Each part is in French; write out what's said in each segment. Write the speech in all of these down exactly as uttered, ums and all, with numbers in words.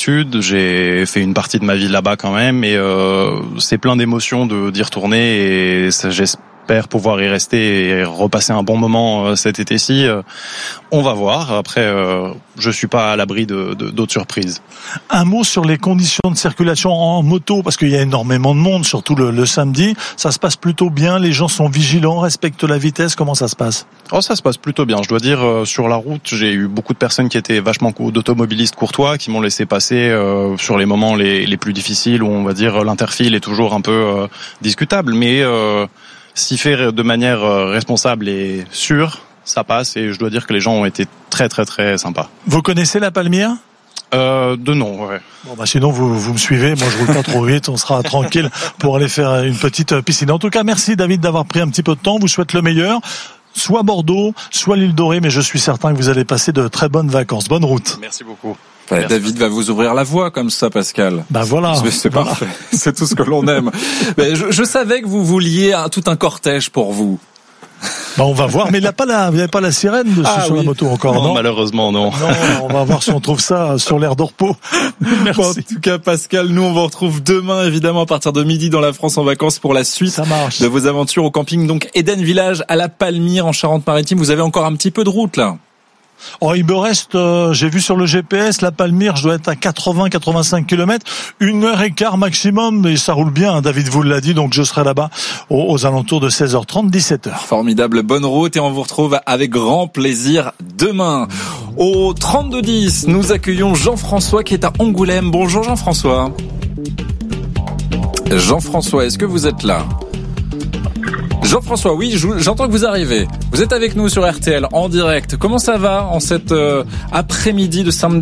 Sud. J'ai fait une partie de ma vie là-bas quand même, et euh, c'est plein d'émotions de d'y retourner, et ça, j'espère pouvoir y rester et repasser un bon moment euh, cet été-ci. Euh, on va voir. Après, euh, je suis pas à l'abri de, de d'autres surprises. Un mot sur les conditions de circulation en moto, parce qu'il y a énormément de monde, surtout le, le samedi. Ça se passe plutôt bien, les gens sont vigilants, respectent la vitesse. Comment ça se passe? Oh, ça se passe plutôt bien. Je dois dire, euh, sur la route, j'ai eu beaucoup de personnes qui étaient vachement d'automobilistes courtois, qui m'ont laissé passer euh, sur les moments les, les plus difficiles, où on va dire l'interfile est toujours un peu euh, discutable, mais euh, s'y fait de manière euh, responsable et sûre, ça passe, et je dois dire que les gens ont été très très très sympas. Vous connaissez la Palmyre? Euh, de nom, ouais. Bon, bah, sinon, vous, vous me suivez. Moi, je roule pas trop vite. On sera tranquille pour aller faire une petite piscine. En tout cas, merci, David, d'avoir pris un petit peu de temps. Vous souhaite le meilleur. Soit Bordeaux, soit l'île Dorée, mais je suis certain que vous allez passer de très bonnes vacances. Bonne route. Merci beaucoup. Bah, Merci. David va vous ouvrir la voie comme ça, Pascal. Bah voilà. C'est, c'est voilà. parfait. C'est tout ce que l'on aime. Mais je, je savais que vous vouliez un, tout un cortège pour vous. Bah on va voir, mais il n'a pas la, il n'y a pas la sirène dessus ah, sur oui. la moto encore, non, non malheureusement, non. Non, on va voir si on trouve ça sur l'aire de repos. Merci. Bon, en tout cas, Pascal, nous on vous retrouve demain, évidemment, à partir de midi dans la France en vacances pour la suite ça marche. de vos aventures au camping, donc Eden Village à la Palmyre en Charente-Maritime. Vous avez encore un petit peu de route là. Oh, il me reste, euh, j'ai vu sur le G P S, la Palmyre, je dois être à quatre-vingts à quatre-vingt-cinq kilomètres, une heure et quart maximum, et ça roule bien, David vous l'a dit, donc je serai là-bas aux, aux alentours de seize heures trente, dix-sept heures. Formidable, bonne route, et on vous retrouve avec grand plaisir demain. Au trente-deux dix, nous accueillons Jean-François qui est à Angoulême. Bonjour Jean-François. Jean-François, est-ce que vous êtes là ? Jean-François, oui, j'entends que vous arrivez. Vous êtes avec nous sur R T L en direct. Comment ça va en cette euh, après-midi de samedi ?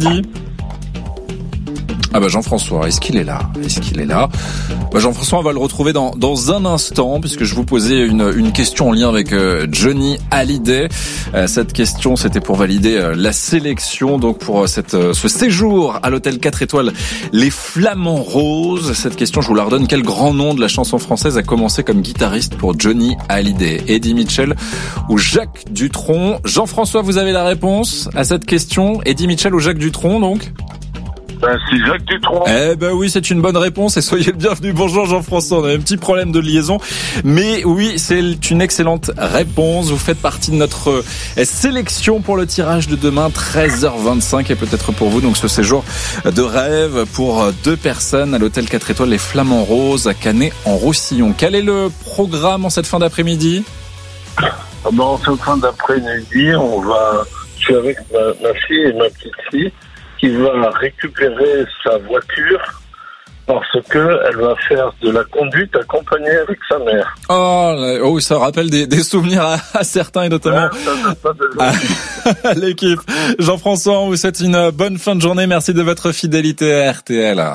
Ah bah Jean-François, est-ce qu'il est là ? Est-ce qu'il est là ? Bah Jean-François, on va le retrouver dans dans un instant, puisque je vous posais une une question en lien avec euh, Johnny Hallyday. Euh, cette question, c'était pour valider euh, la sélection, donc pour cette euh, ce séjour à l'hôtel quatre étoiles Les Flamants Roses. Cette question, je vous la redonne. Quel grand nom de la chanson française a commencé comme guitariste pour Johnny Hallyday ? Eddie Mitchell ou Jacques Dutronc ? Jean-François, vous avez la réponse à cette question. Eddie Mitchell ou Jacques Dutronc, donc ? Ben, c'est Jacques Dutronc. Eh ben oui, c'est une bonne réponse et soyez le bienvenu. Bonjour Jean-François, on a un petit problème de liaison, mais oui, c'est une excellente réponse. Vous faites partie de notre sélection pour le tirage de demain, treize heures vingt-cinq, et peut-être pour vous, donc ce séjour de rêve pour deux personnes à l'hôtel quatre étoiles Les Flamants Roses à Canet-en-Roussillon. Quel est le programme en cette fin d'après-midi ? Ben, en cette fin d'après-midi, on va, je suis avec ma, ma fille et ma petite fille, qui va récupérer sa voiture parce que elle va faire de la conduite accompagnée avec sa mère. Oh, oh ça rappelle des, des souvenirs à, à certains et notamment ouais, à, à l'équipe. Jean-François, on vous souhaite une bonne fin de journée. Merci de votre fidélité à R T L.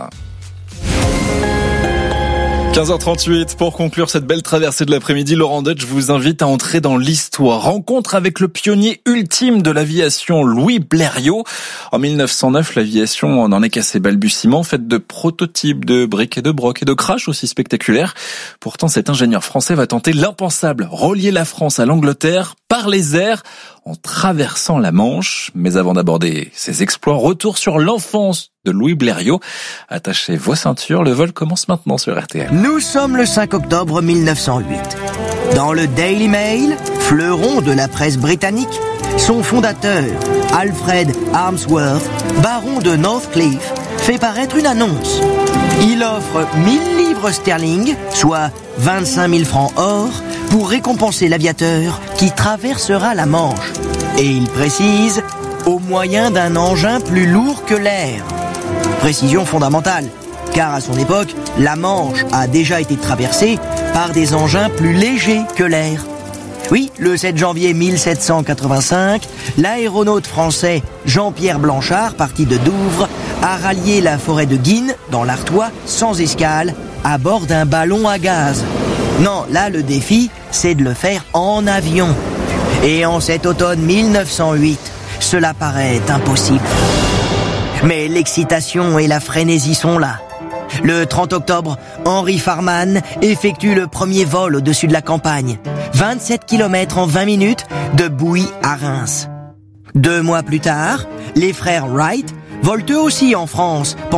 quinze heures trente-huit, pour conclure cette belle traversée de l'après-midi, Laurent Deutsch vous invite à entrer dans l'histoire. Rencontre avec le pionnier ultime de l'aviation, Louis Blériot. En mille neuf cent neuf, l'aviation n'en est qu'à ses balbutiements, faite de prototypes, de briques et de brocs et de crashs aussi spectaculaires. Pourtant, cet ingénieur français va tenter l'impensable, relier la France à l'Angleterre par les airs, en traversant la Manche. Mais avant d'aborder ses exploits, retour sur l'enfance de Louis Blériot. Attachez vos ceintures, le vol commence maintenant sur R T L. Nous sommes le cinq octobre mille neuf cent huit. Dans le Daily Mail, fleuron de la presse britannique, son fondateur, Alfred Armsworth, baron de Northcliffe, fait paraître une annonce. Il offre mille livres sterling, soit vingt-cinq mille francs or, pour récompenser l'aviateur qui traversera la Manche. Et il précise, au moyen d'un engin plus lourd que l'air. Précision fondamentale, car à son époque, la Manche a déjà été traversée par des engins plus légers que l'air. Oui, le sept janvier mille sept cent quatre-vingt-cinq, l'aéronaute français Jean-Pierre Blanchard, parti de Douvres, a rallié la forêt de Guînes, dans l'Artois, sans escale, à bord d'un ballon à gaz. Non, là, le défi, c'est de le faire en avion. Et en cet automne mille neuf cent huit, cela paraît impossible. Mais l'excitation et la frénésie sont là. Le trente octobre, Henri Farman effectue le premier vol au-dessus de la campagne. vingt-sept kilomètres en vingt minutes de Bouy à Reims. Deux mois plus tard, les frères Wright volent eux aussi en France